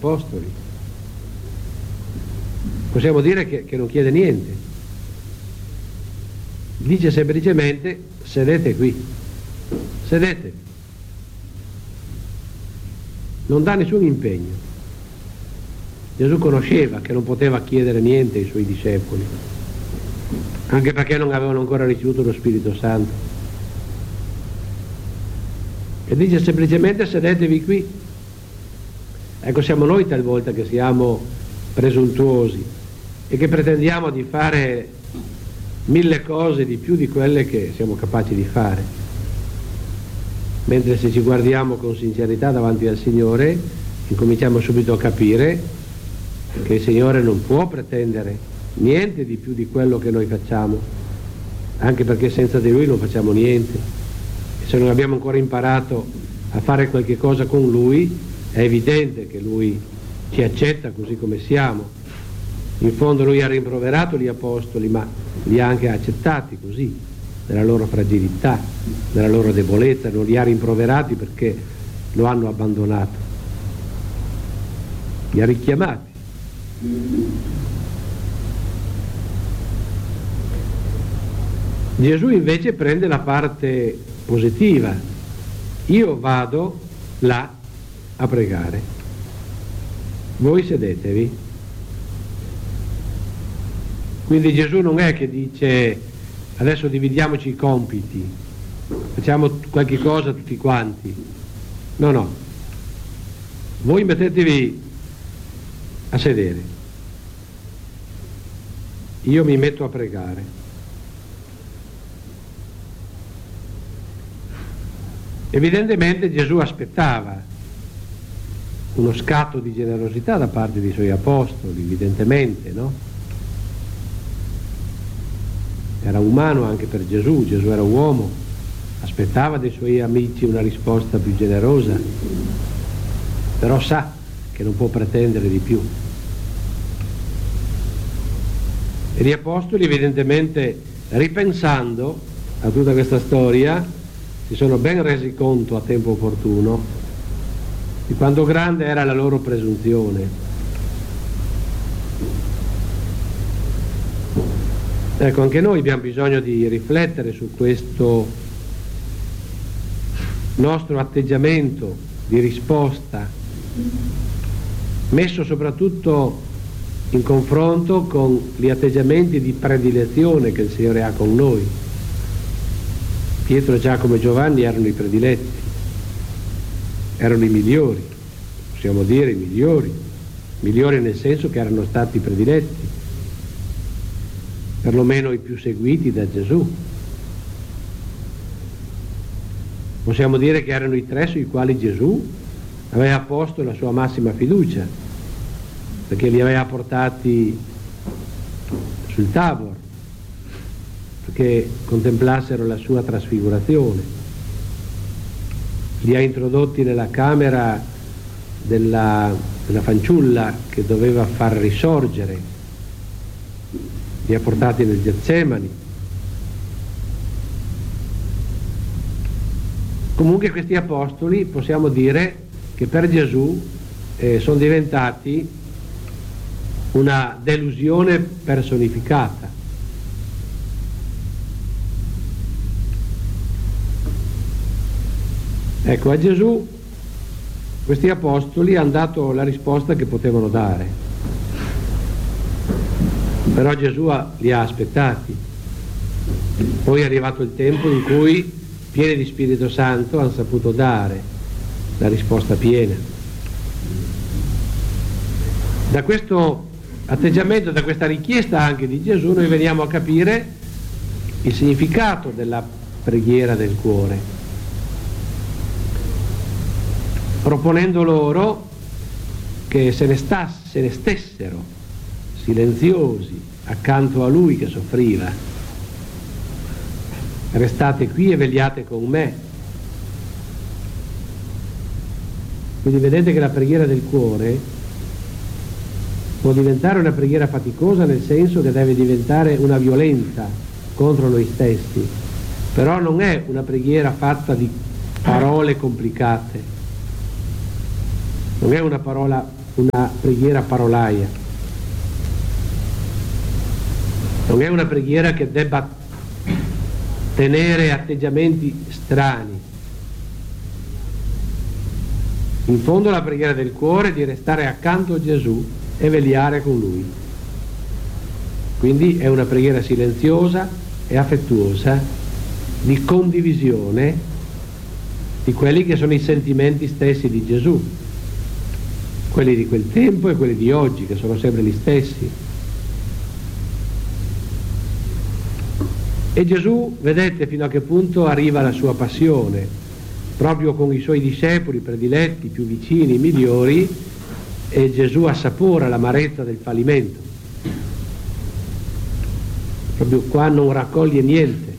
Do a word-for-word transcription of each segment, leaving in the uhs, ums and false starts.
apostoli. Possiamo dire che, che non chiede niente, dice semplicemente sedete qui, sedete, non dà nessun impegno. Gesù conosceva che non poteva chiedere niente ai suoi discepoli, anche perché non avevano ancora ricevuto lo Spirito Santo, e dice semplicemente sedetevi qui. Ecco, siamo noi talvolta che siamo presuntuosi e che pretendiamo di fare mille cose di più di quelle che siamo capaci di fare, mentre se ci guardiamo con sincerità davanti al Signore incominciamo subito a capire che il Signore non può pretendere niente di più di quello che noi facciamo, anche perché senza di Lui non facciamo niente, e se non abbiamo ancora imparato a fare qualche cosa con Lui è evidente che Lui ci accetta così come siamo. In fondo Lui ha rimproverato gli apostoli, ma li ha anche accettati così, nella loro fragilità, nella loro debolezza, non li ha rimproverati perché lo hanno abbandonato, li ha richiamati. Gesù invece prende la parte positiva: io vado là a pregare, voi sedetevi. Quindi Gesù non è che dice adesso dividiamoci i compiti, facciamo qualche cosa tutti quanti, no no, voi mettetevi a sedere, io mi metto a pregare. Evidentemente Gesù aspettava uno scatto di generosità da parte dei suoi apostoli, evidentemente, no? Era umano anche per Gesù, Gesù era uomo, aspettava dai suoi amici una risposta più generosa, però sa che non può pretendere di più. E gli apostoli evidentemente, ripensando a tutta questa storia, si sono ben resi conto a tempo opportuno di quanto grande era la loro presunzione. Ecco, anche noi abbiamo bisogno di riflettere su questo nostro atteggiamento di risposta, messo soprattutto in confronto con gli atteggiamenti di predilezione che il Signore ha con noi. Pietro, Giacomo e Giovanni erano i prediletti, erano i migliori, possiamo dire i migliori, migliori nel senso che erano stati prediletti, perlomeno i più seguiti da Gesù. Possiamo dire che erano i tre sui quali Gesù aveva posto la sua massima fiducia, perché li aveva portati sul Tabor, perché contemplassero la sua trasfigurazione. Li ha introdotti nella camera della, della fanciulla che doveva far risorgere, li ha portati nel Getsemani. Comunque questi apostoli possiamo dire che per Gesù eh, sono diventati una delusione personificata. Ecco, a Gesù questi apostoli hanno dato la risposta che potevano dare, però Gesù ha, li ha aspettati. Poi è arrivato il tempo in cui, pieni di Spirito Santo, hanno saputo dare la risposta piena. Da questo atteggiamento, da questa richiesta anche di Gesù, noi veniamo a capire il significato della preghiera del cuore, proponendo loro che se ne, sta, se ne stessero silenziosi accanto a Lui che soffriva. Restate qui e vegliate con me. Quindi vedete che la preghiera del cuore può diventare una preghiera faticosa, nel senso che deve diventare una violenza contro noi stessi, però non è una preghiera fatta di parole complicate, non è una parola una preghiera parolaia, non è una preghiera che debba tenere atteggiamenti strani. In fondo la preghiera del cuore è di restare accanto a Gesù e vegliare con Lui. Quindi è una preghiera silenziosa e affettuosa di condivisione di quelli che sono i sentimenti stessi di Gesù, quelli di quel tempo e quelli di oggi, che sono sempre gli stessi. E Gesù, vedete fino a che punto arriva la sua passione, proprio con i suoi discepoli prediletti, più vicini, migliori, e Gesù assapora l'amarezza del fallimento. Proprio qua non raccoglie niente.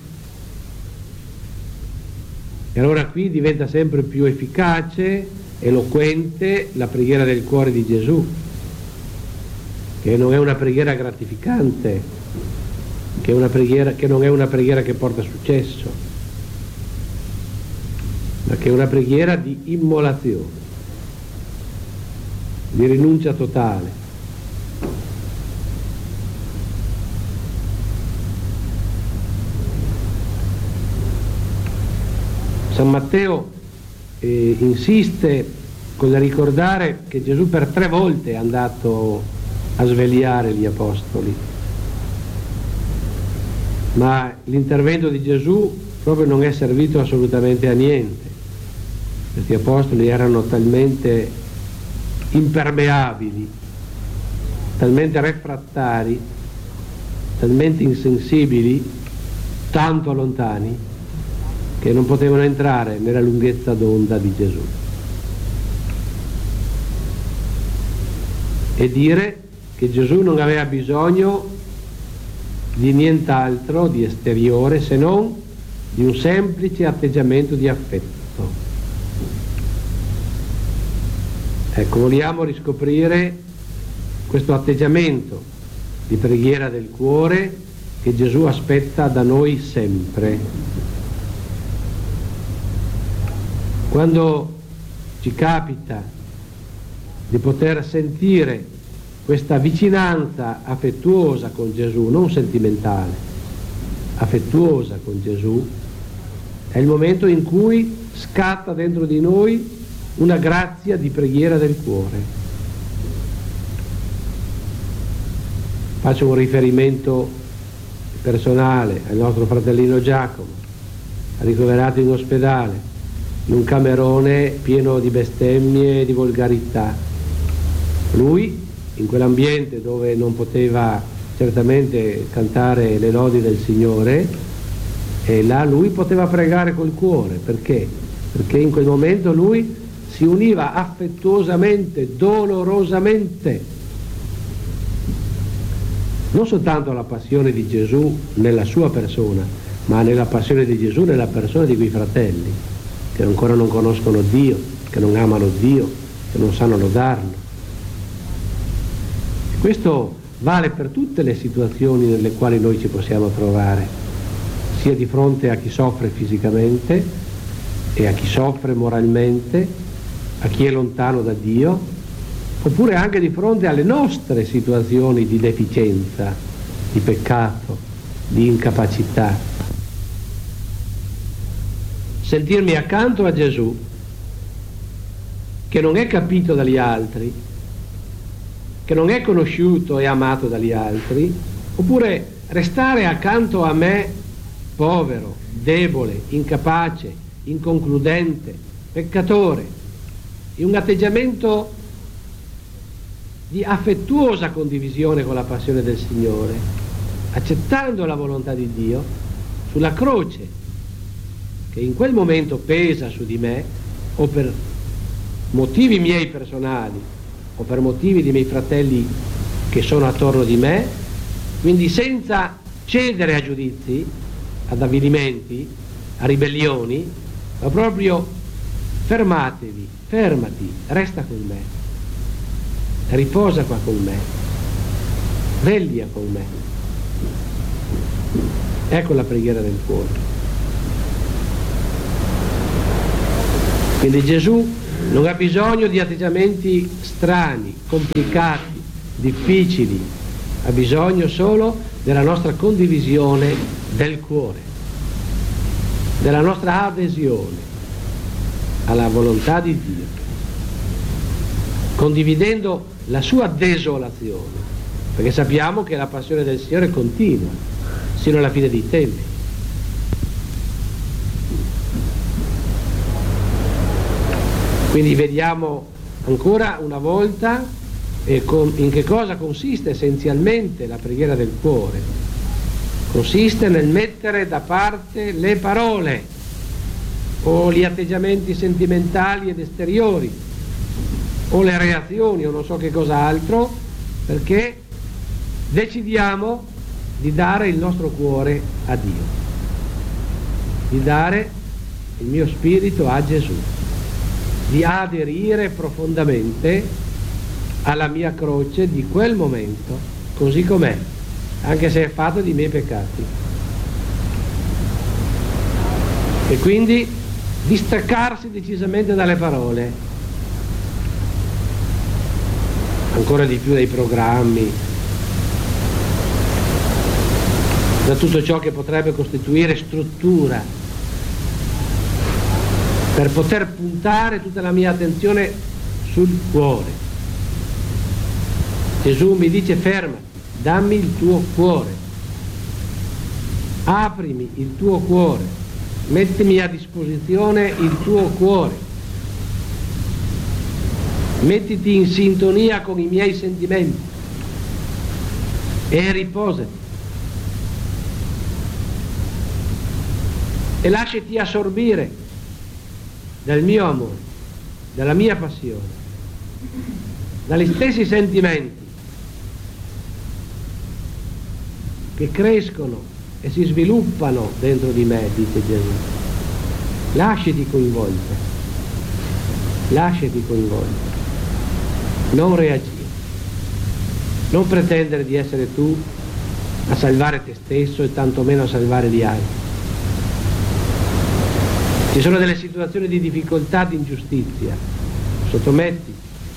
E allora qui diventa sempre più efficace, eloquente la preghiera del cuore di Gesù, che non è una preghiera gratificante, che, è una preghiera, che non è una preghiera che porta successo, ma che è una preghiera di immolazione, di rinuncia totale. San Matteo eh, insiste con il ricordare che Gesù per tre volte è andato a svegliare gli apostoli, ma l'intervento di Gesù proprio non è servito assolutamente a niente. Questi apostoli erano talmente impermeabili, talmente refrattari, talmente insensibili, tanto lontani, che non potevano entrare nella lunghezza d'onda di Gesù. E dire che Gesù non aveva bisogno di nient'altro, di esteriore, se non di un semplice atteggiamento di affetto. Ecco, vogliamo riscoprire questo atteggiamento di preghiera del cuore che Gesù aspetta da noi sempre. Quando ci capita di poter sentire questa vicinanza affettuosa con Gesù, non sentimentale, affettuosa con Gesù, è il momento in cui scatta dentro di noi una grazia di preghiera del cuore. Faccio un riferimento personale al nostro fratellino Giacomo, ricoverato in ospedale, in un camerone pieno di bestemmie e di volgarità. Lui, in quell'ambiente dove non poteva certamente cantare le lodi del Signore, e là lui poteva pregare col cuore. Perché? Perché in quel momento lui si univa affettuosamente, dolorosamente, non soltanto alla passione di Gesù nella sua persona, ma nella passione di Gesù nella persona di quei fratelli che ancora non conoscono Dio, che non amano Dio, che non sanno lodarlo. E questo vale per tutte le situazioni nelle quali noi ci possiamo trovare, sia di fronte a chi soffre fisicamente e a chi soffre moralmente, a chi è lontano da Dio, oppure anche di fronte alle nostre situazioni di deficienza, di peccato, di incapacità. Sentirmi accanto a Gesù, che non è capito dagli altri, che non è conosciuto e amato dagli altri, oppure restare accanto a me, povero, debole, incapace, inconcludente, peccatore, in un atteggiamento di affettuosa condivisione con la passione del Signore, accettando la volontà di Dio sulla croce, che in quel momento pesa su di me, o per motivi miei personali o per motivi dei miei fratelli che sono attorno di me, quindi senza cedere a giudizi, ad avvilimenti, a ribellioni, ma proprio fermatevi, fermati, resta con me, riposa qua con me, veglia con me. Ecco la preghiera del cuore. Quindi Gesù non ha bisogno di atteggiamenti strani, complicati, difficili, ha bisogno solo della nostra condivisione del cuore, della nostra adesione alla volontà di Dio, condividendo la sua desolazione, perché sappiamo che la passione del Signore continua sino alla fine dei tempi. Quindi vediamo ancora una volta eh, con, in che cosa consiste essenzialmente la preghiera del cuore. Consiste nel mettere da parte le parole o gli atteggiamenti sentimentali ed esteriori o le reazioni o non so che cos'altro, perché decidiamo di dare il nostro cuore a Dio, di dare il mio spirito a Gesù, di aderire profondamente alla mia croce di quel momento, così com'è, anche se è fatto di miei peccati. E quindi distaccarsi decisamente dalle parole, ancora di più dai programmi, da tutto ciò che potrebbe costituire struttura per poter puntare tutta la mia attenzione sul cuore. Gesù mi dice: fermati, dammi il tuo cuore, aprimi il tuo cuore, mettimi a disposizione il tuo cuore, mettiti in sintonia con i miei sentimenti e riposati e lasciati assorbire dal mio amore, dalla mia passione, dagli stessi sentimenti che crescono e si sviluppano dentro di me, dice Gesù. Lasciati coinvolgere, lasciati coinvolgere, non reagire, non pretendere di essere tu a salvare te stesso e tantomeno a salvare gli altri. Ci sono delle situazioni di difficoltà, di ingiustizia, sottometti,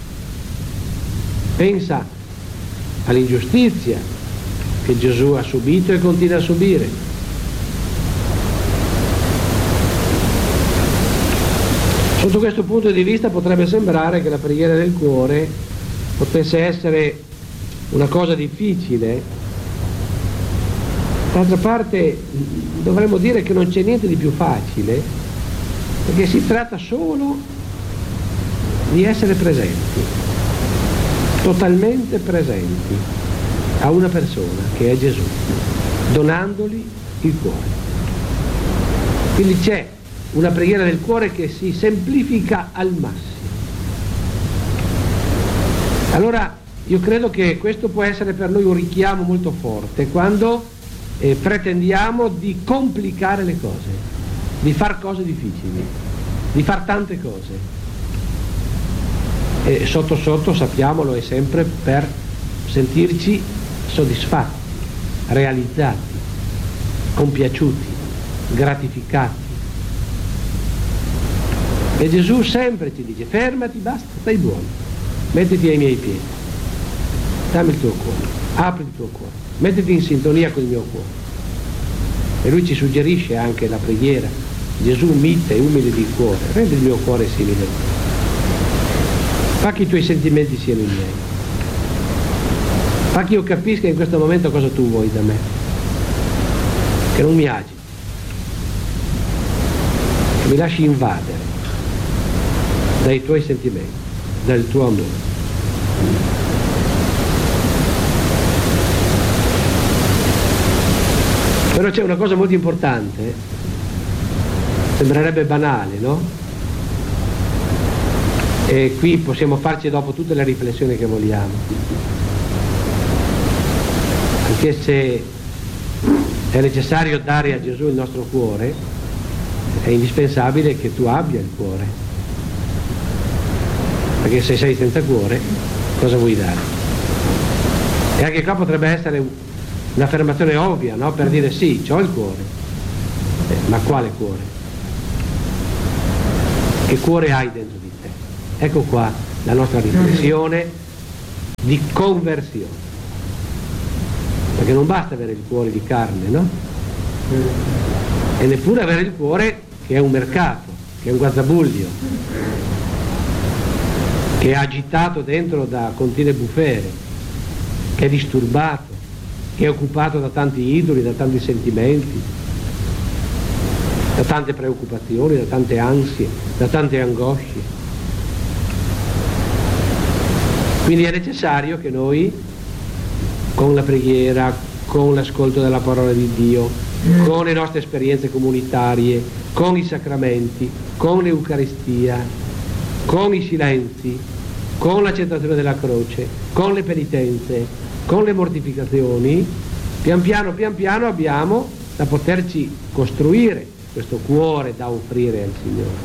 pensa all'ingiustizia che Gesù ha subito e continua a subire. Sotto questo punto di vista potrebbe sembrare che la preghiera del cuore potesse essere una cosa difficile. D'altra parte dovremmo dire che non c'è niente di più facile, perché si tratta solo di essere presenti, totalmente presenti a una persona che è Gesù, donandogli il cuore. Quindi c'è una preghiera del cuore che si semplifica al massimo. Allora io credo che questo può essere per noi un richiamo molto forte quando eh, pretendiamo di complicare le cose, di far cose difficili, di far tante cose. E sotto sotto, sappiamolo, è sempre per sentirci soddisfatti, realizzati, compiaciuti, gratificati. E Gesù sempre ci dice: fermati, basta, stai buono, mettiti ai miei piedi, dammi il tuo cuore, apri il tuo cuore, mettiti in sintonia con il mio cuore. E lui ci suggerisce anche la preghiera: Gesù mite e umile di cuore, rendi il mio cuore simile a te, fa che i tuoi sentimenti siano i miei, fa che io capisca in questo momento cosa tu vuoi da me, che non mi agiti, che mi lasci invadere dai tuoi sentimenti, dal tuo amore. Però c'è una cosa molto importante, sembrerebbe banale, no? E qui possiamo farci dopo tutte le riflessioni che vogliamo, anche se è necessario dare a Gesù il nostro cuore, è indispensabile che tu abbia il cuore, perché se sei senza cuore cosa vuoi dare? E anche qua potrebbe essere un'affermazione ovvia, no? Per dire sì, c'ho il cuore, eh, ma quale cuore? Che cuore hai dentro di te? Ecco qua la nostra riflessione di conversione. Perché non basta avere il cuore di carne, no? E neppure avere il cuore che è un mercato, che è un guazzabuglio, che è agitato dentro da continue bufere, che è disturbato, che è occupato da tanti idoli, da tanti sentimenti, da tante preoccupazioni, da tante ansie, da tante angosce. Quindi è necessario che noi, con la preghiera, con l'ascolto della parola di Dio, con le nostre esperienze comunitarie, con i sacramenti, con l'Eucaristia, con i silenzi, con l'accettazione della croce, con le penitenze, con le mortificazioni, pian piano pian piano abbiamo da poterci costruire questo cuore da offrire al Signore.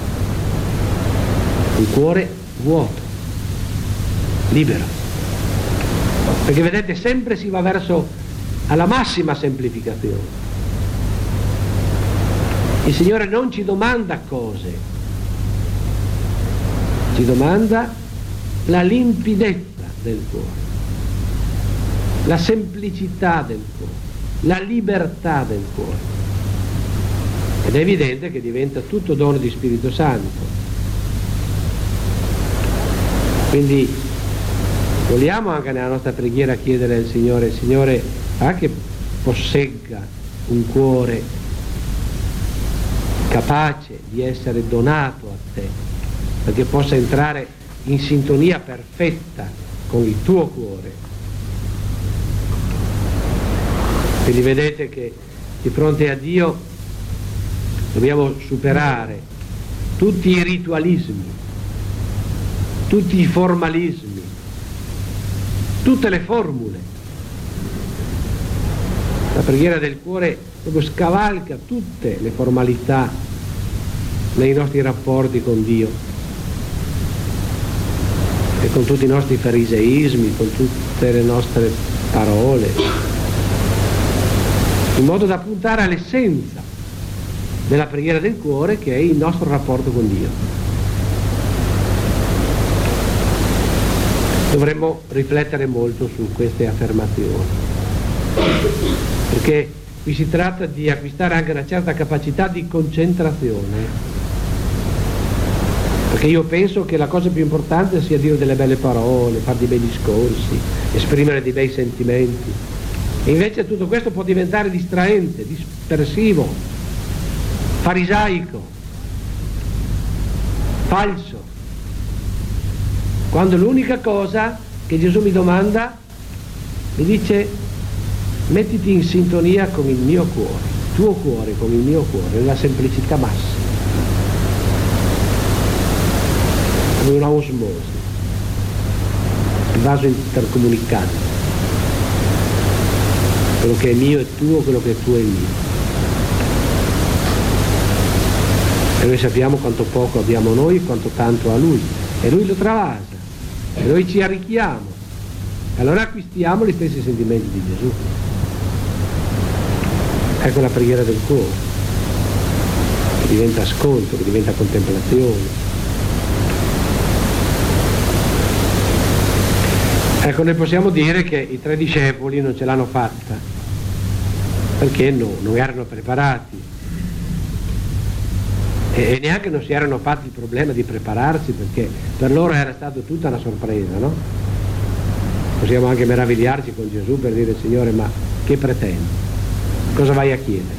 Un cuore vuoto, libero. Perché vedete, sempre si va verso alla massima semplificazione. Il Signore non ci domanda cose, ci domanda la limpidezza del cuore, la semplicità del cuore, la libertà del cuore. Ed è evidente che diventa tutto dono di Spirito Santo. Quindi vogliamo anche nella nostra preghiera chiedere al Signore, Signore, fa che possegga un cuore capace di essere donato a te, perché possa entrare in sintonia perfetta con il tuo cuore. Quindi vedete che di fronte a Dio dobbiamo superare tutti i ritualismi, tutti i formalismi, tutte le formule. La preghiera del cuore proprio scavalca tutte le formalità nei nostri rapporti con Dio e con tutti i nostri fariseismi, con tutte le nostre parole, in modo da puntare all'essenza della preghiera del cuore, che è il nostro rapporto con Dio. Dovremmo riflettere molto su queste affermazioni, perché qui si tratta di acquistare anche una certa capacità di concentrazione, perché io penso che la cosa più importante sia dire delle belle parole, fare dei bei discorsi, esprimere dei bei sentimenti, e invece tutto questo può diventare distraente, dispersivo, farisaico, falso, quando l'unica cosa che Gesù mi domanda, mi dice: mettiti in sintonia con il mio cuore, il tuo cuore con il mio cuore, nella semplicità massima, come una osmosi, il vaso intercomunicante, quello che è mio è tuo, quello che è tuo è mio. E noi sappiamo quanto poco abbiamo noi e quanto tanto ha Lui, e Lui lo travasa, e noi ci arricchiamo, e allora acquistiamo gli stessi sentimenti di Gesù. Ecco la preghiera del cuore, che diventa ascolto, che diventa contemplazione. Ecco, noi possiamo dire che i tre discepoli non ce l'hanno fatta, perché no, non erano preparati, e neanche non si erano fatti il problema di prepararsi, perché per loro era stata tutta una sorpresa, no? Possiamo anche meravigliarci con Gesù per dire: Signore, ma che pretendi? Cosa vai a chiedere?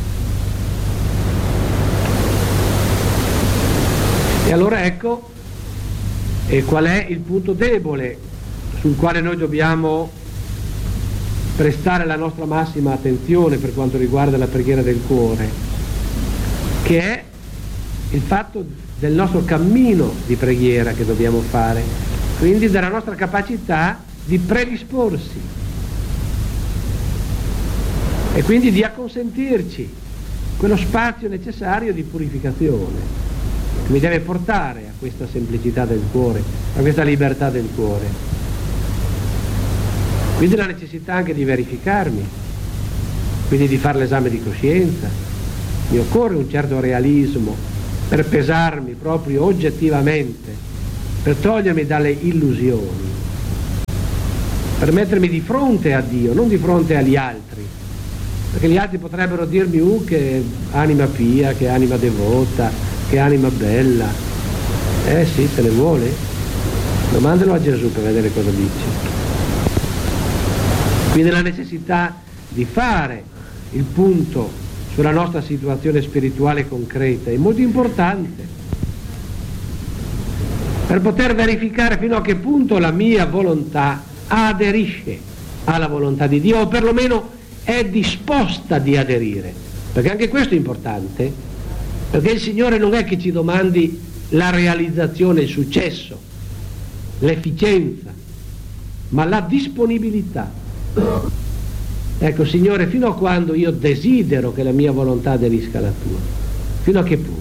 E allora ecco e qual è il punto debole sul quale noi dobbiamo prestare la nostra massima attenzione per quanto riguarda la preghiera del cuore, che è il fatto del nostro cammino di preghiera che dobbiamo fare, quindi della nostra capacità di predisporsi e quindi di acconsentirci quello spazio necessario di purificazione che mi deve portare a questa semplicità del cuore, a questa libertà del cuore. Quindi la necessità anche di verificarmi, quindi di fare l'esame di coscienza. Mi occorre un certo realismo per pesarmi proprio oggettivamente per togliermi dalle illusioni, per mettermi di fronte a Dio, non di fronte agli altri, perché gli altri potrebbero dirmi uh, che anima pia, che anima devota, che anima bella. Eh sì, te ne vuole? Domandalo a Gesù per vedere cosa dice. Quindi la necessità di fare il punto sulla nostra situazione spirituale concreta è molto importante per poter verificare fino a che punto la mia volontà aderisce alla volontà di Dio, o perlomeno è disposta di aderire, perché anche questo è importante, perché il Signore non è che ci domandi la realizzazione, il successo, l'efficienza, ma la disponibilità. Ecco, Signore, fino a quando io desidero che la mia volontà aderisca alla tua? Fino a che punto?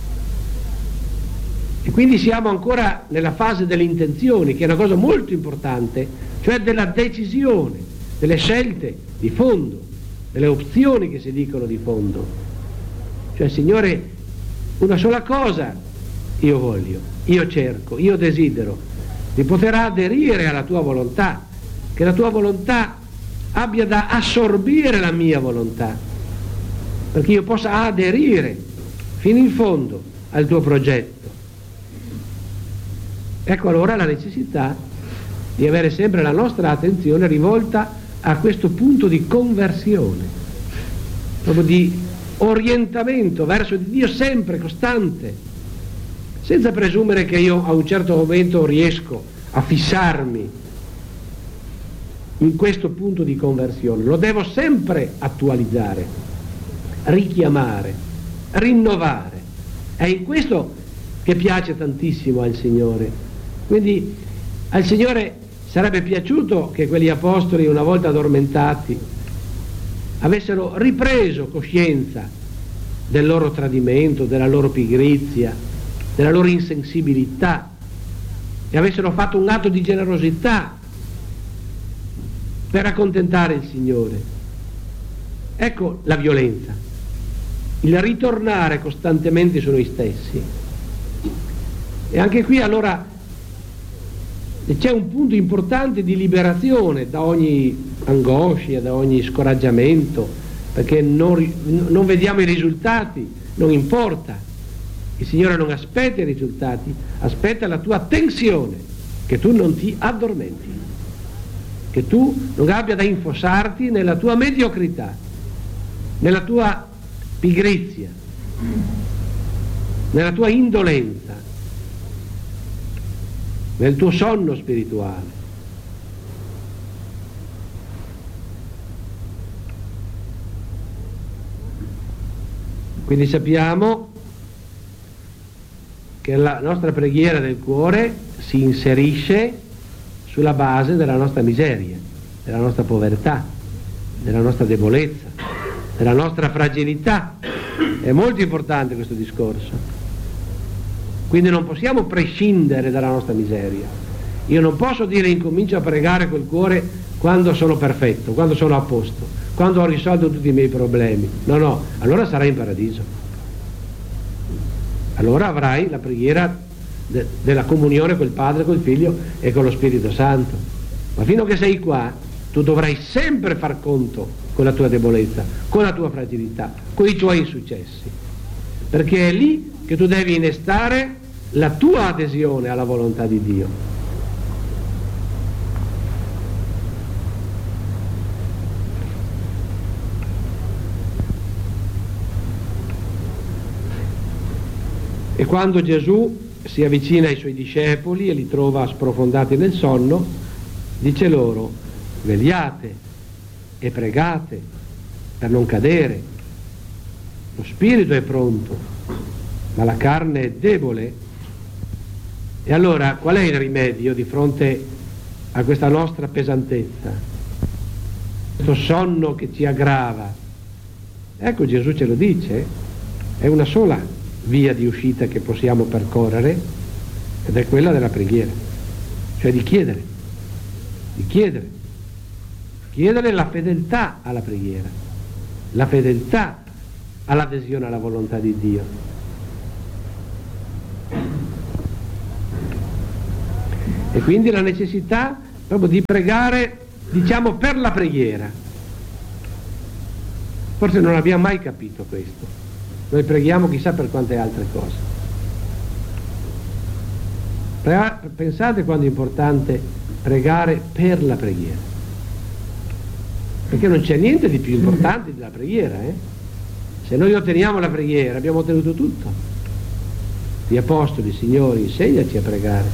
E quindi siamo ancora nella fase delle intenzioni, che è una cosa molto importante, cioè della decisione, delle scelte di fondo, delle opzioni che si dicono di fondo. Cioè, Signore, una sola cosa io voglio, io cerco, io desidero di poter aderire alla tua volontà, che la tua volontà abbia da assorbire la mia volontà, perché io possa aderire fino in fondo al tuo progetto. Ecco allora la necessità di avere sempre la nostra attenzione rivolta a questo punto di conversione, proprio di orientamento verso di Dio sempre costante, senza presumere che io a un certo momento riesco a fissarmi in questo punto di conversione. Lo devo sempre attualizzare, richiamare, rinnovare. È in questo che piace tantissimo al Signore. Quindi al Signore sarebbe piaciuto che quegli apostoli, una volta addormentati, avessero ripreso coscienza del loro tradimento, della loro pigrizia, della loro insensibilità, e avessero fatto un atto di generosità per accontentare il Signore. Ecco la violenza, il ritornare costantemente su noi stessi. E anche qui allora c'è un punto importante di liberazione da ogni angoscia, da ogni scoraggiamento, perché non, non vediamo i risultati, non importa. Il Signore non aspetta i risultati, aspetta la tua attenzione, che tu non ti addormenti, che tu non abbia da infossarti nella tua mediocrità, nella tua pigrizia, nella tua indolenza, nel tuo sonno spirituale. Quindi sappiamo che la nostra preghiera del cuore si inserisce sulla base della nostra miseria, della nostra povertà, della nostra debolezza, della nostra fragilità. È molto importante questo discorso. Quindi non possiamo prescindere dalla nostra miseria. Io non posso dire incomincio a pregare col cuore quando sono perfetto, quando sono a posto, quando ho risolto tutti i miei problemi. No, no, allora sarai in paradiso. Allora avrai la preghiera de- della comunione col Padre, col Figlio e con lo Spirito Santo. Ma fino a che sei qua, tu dovrai sempre far conto con la tua debolezza, con la tua fragilità, con i tuoi insuccessi. Perché è lì che tu devi innestare la tua adesione alla volontà di Dio. E quando Gesù si avvicina ai suoi discepoli e li trova sprofondati nel sonno, dice loro: vegliate e pregate per non cadere. Lo spirito è pronto, ma la carne è debole. E allora qual è il rimedio di fronte a questa nostra pesantezza, questo sonno che ci aggrava? Ecco, Gesù ce lo dice, è una sola via di uscita che possiamo percorrere, ed è quella della preghiera, cioè di chiedere, di chiedere, chiedere la fedeltà alla preghiera, la fedeltà all'adesione alla volontà di Dio. E quindi la necessità proprio di pregare, diciamo, per la preghiera. Forse non abbiamo mai capito questo. Noi preghiamo chissà per quante altre cose. Pensate quanto è importante pregare per la preghiera, perché non c'è niente di più importante della preghiera, eh? Se noi otteniamo la preghiera abbiamo ottenuto tutto. Gli apostoli: Signore, insegnaci a pregare.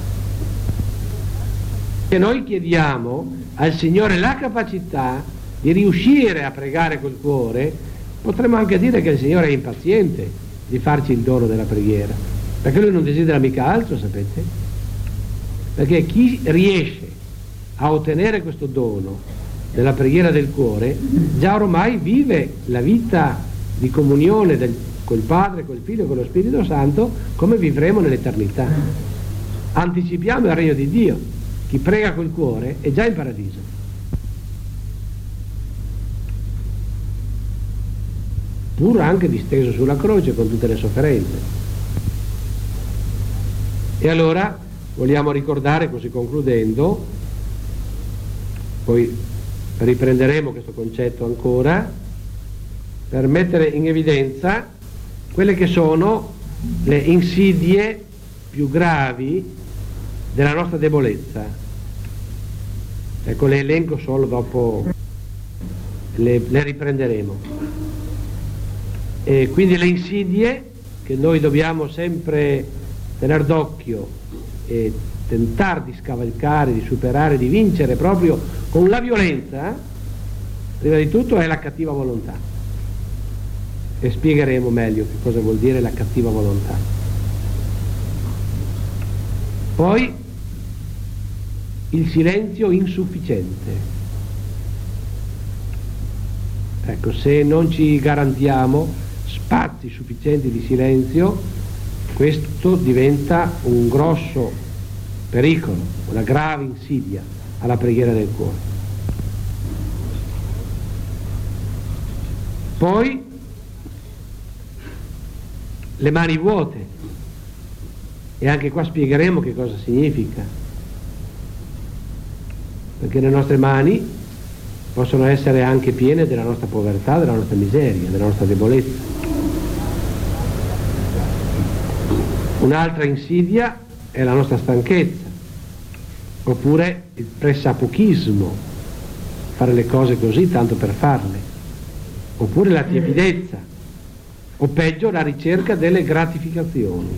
E noi chiediamo al Signore la capacità di riuscire a pregare col cuore. Potremmo anche dire che il Signore è impaziente di farci il dono della preghiera, perché Lui non desidera mica altro, sapete? Perché chi riesce a ottenere questo dono della preghiera del cuore già ormai vive la vita di comunione del, col Padre, col Figlio e con lo Spirito Santo come vivremo nell'eternità. Anticipiamo il regno di Dio. Chi prega col cuore è già in paradiso. Pur anche disteso sulla croce con tutte le sofferenze. E allora vogliamo ricordare, così concludendo, poi riprenderemo questo concetto ancora, per mettere in evidenza quelle che sono le insidie più gravi della nostra debolezza. Ecco, le elenco solo, dopo le, le riprenderemo. E quindi le insidie che noi dobbiamo sempre tenere d'occhio e tentare di scavalcare, di superare, di vincere proprio con la violenza, prima di tutto è la cattiva volontà. E spiegheremo meglio che cosa vuol dire la cattiva volontà. Poi il silenzio insufficiente. Ecco, se non ci garantiamo spazi sufficienti di silenzio, questo diventa un grosso pericolo, una grave insidia alla preghiera del cuore. Poi le mani vuote, e anche qua spiegheremo che cosa significa, perché le nostre mani possono essere anche piene della nostra povertà, della nostra miseria, della nostra debolezza. Un'altra insidia è la nostra stanchezza, oppure il pressapochismo, fare le cose così tanto per farle, oppure la tiepidezza, o peggio la ricerca delle gratificazioni.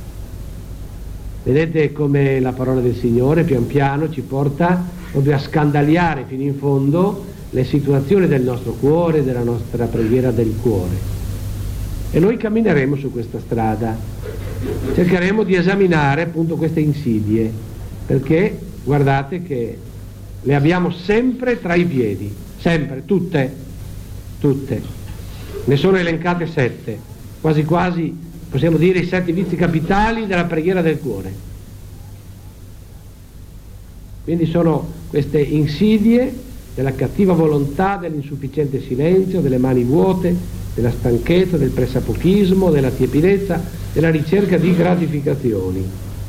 Vedete come la parola del Signore pian piano ci porta proprio a scandagliare fino in fondo le situazioni del nostro cuore, della nostra preghiera del cuore. E noi cammineremo su questa strada, cercheremo di esaminare appunto queste insidie, perché guardate che le abbiamo sempre tra i piedi, sempre, tutte, tutte. Ne sono elencate sette, quasi quasi possiamo dire i sette vizi capitali della preghiera del cuore. Quindi sono queste insidie della cattiva volontà, dell'insufficiente silenzio, delle mani vuote, della stanchezza, del pressapochismo, della tiepidezza, della ricerca di gratificazioni.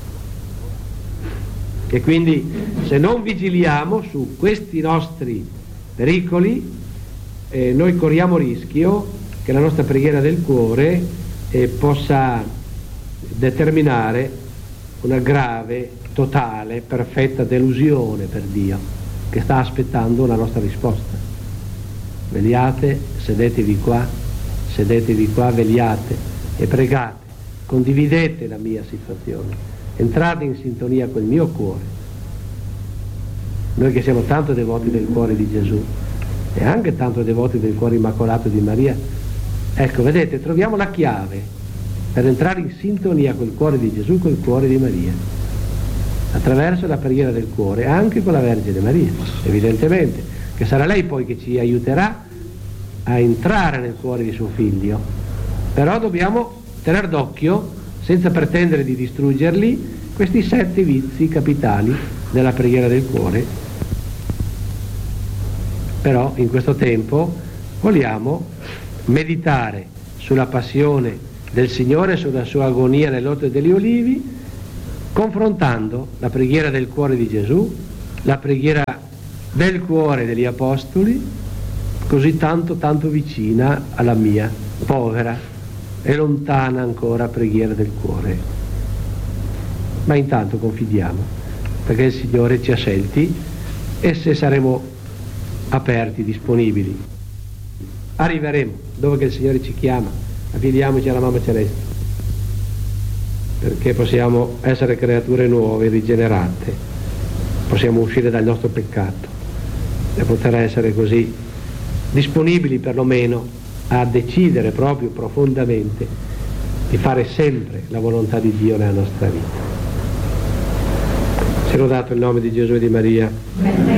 E quindi se non vigiliamo su questi nostri pericoli, eh, noi corriamo rischio che la nostra preghiera del cuore eh, possa determinare una grave, totale, perfetta delusione per Dio, che sta aspettando una nostra risposta. Vegliate, sedetevi qua, sedetevi qua, vegliate e pregate, condividete la mia situazione, entrate in sintonia col mio cuore. Noi che siamo tanto devoti del cuore di Gesù e anche tanto devoti del cuore immacolato di Maria, ecco, vedete, troviamo la chiave per entrare in sintonia col cuore di Gesù, col cuore di Maria, attraverso la preghiera del cuore, anche con la Vergine Maria, evidentemente, che sarà lei poi che ci aiuterà a entrare nel cuore di suo figlio. Però dobbiamo tenere d'occhio, senza pretendere di distruggerli, questi sette vizi capitali della preghiera del cuore. Però in questo tempo vogliamo meditare sulla passione del Signore, sulla sua agonia nell'Orto degli Olivi, confrontando la preghiera del cuore di Gesù, la preghiera del cuore degli Apostoli, così tanto tanto vicina alla mia povera e lontana ancora preghiera del cuore. Ma intanto confidiamo, perché il Signore ci ha scelti, e se saremo aperti, disponibili, arriveremo dove che il Signore ci chiama. Affidiamoci alla Mamma Celeste, perché possiamo essere creature nuove, rigenerate, possiamo uscire dal nostro peccato e poter essere così disponibili perlomeno a decidere proprio profondamente di fare sempre la volontà di Dio nella nostra vita. Sia lodato il nome di Gesù e di Maria.